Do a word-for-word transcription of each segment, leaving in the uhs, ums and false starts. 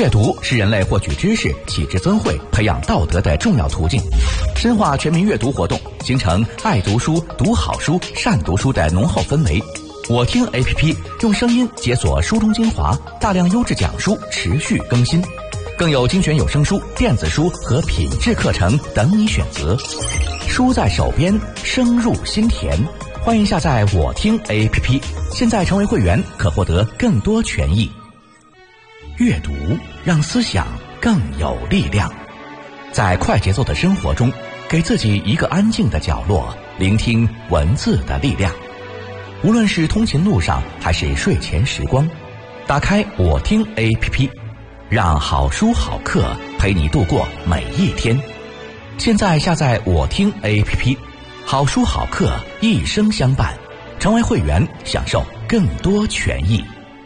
阅读是人类获取知识、启智尊慧、培养道德的重要途径。深化全民阅读活动，形成爱读书、读好书、善读书的浓厚氛围。我听 A P P 用声音解锁书中精华，大量优质讲书持续更新，更有精选有声书、电子书和品质课程等你选择。书在手边，声入心田。欢迎下载我听 A P P， 现在成为会员可获得更多权益。阅读让思想更有力量。在快节奏的生活中，给自己一个安静的角落，聆听文字的力量。无论是通勤路上还是睡前时光，打开我听 A P P， 让好书好课陪你度过每一天。现在下载我听 A P P， 好书好课一生相伴。成为会员，享受更多权益。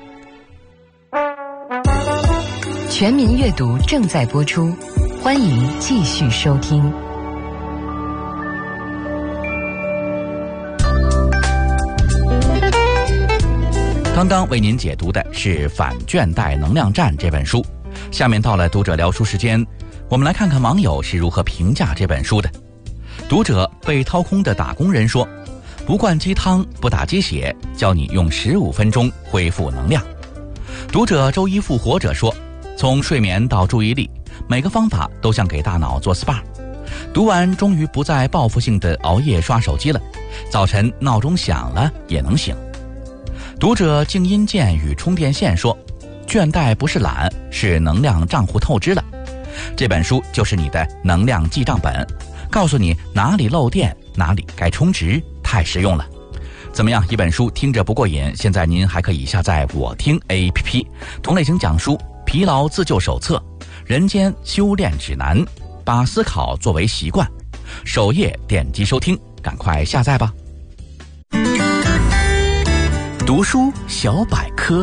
全民阅读正在播出，欢迎继续收听。 刚刚为您解读的是《反倦怠能量战》这本书，下面到了读者聊书时间，我们来看看网友是如何评价这本书的。读者被掏空的打工人说，不灌鸡汤，不打鸡血，教你用十五分钟恢复能量。读者周一复活者说，从睡眠到注意力，每个方法都像给大脑做 S P A。 读完终于不再报复性的熬夜刷手机了，早晨闹钟响了也能醒。读者静音键与充电线说，倦怠不是懒，是能量账户透支了。这本书就是你的能量记账本，告诉你哪里漏电，哪里该充值，太实用了。怎么样，一本书听着不过瘾，现在您还可以下载我听 A P P， 同类型讲书、疲劳自救手册、人间修炼指南，把思考作为习惯。首页点击收听，赶快下载吧。读书小百科。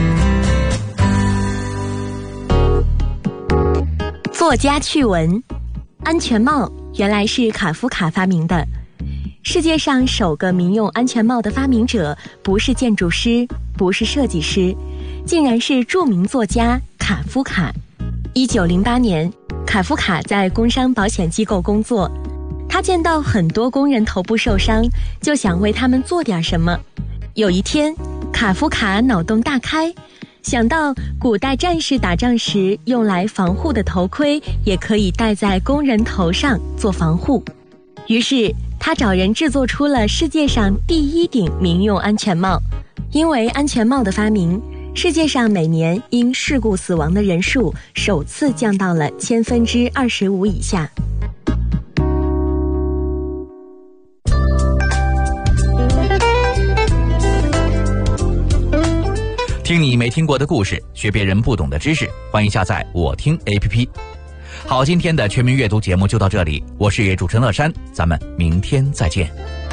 作家趣闻：安全帽原来是卡夫卡发明的。世界上首个民用安全帽的发明者不是建筑师，不是设计师，竟然是著名作家卡夫卡。一九零八年，卡夫卡在工伤保险机构工作，他见到很多工人头部受伤，就想为他们做点什么。有一天，卡夫卡脑洞大开，想到古代战士打仗时用来防护的头盔也可以戴在工人头上做防护，于是他找人制作出了世界上第一顶民用安全帽。因为安全帽的发明，世界上每年因事故死亡的人数首次降到了千分之二十五以下。 听你没听过的故事，学别人不懂的知识，欢迎下载我听 A P P。 好，今天的全民阅读节目就到这里，我是主持人乐山，咱们明天再见。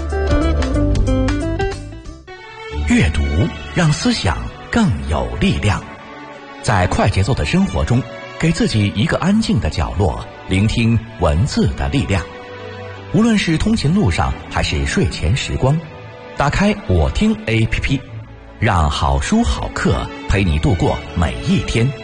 阅读让思想更有力量。在快节奏的生活中，给自己一个安静的角落，聆听文字的力量。无论是通勤路上还是睡前时光，打开我听 A P P， 让好书好课陪你度过每一天。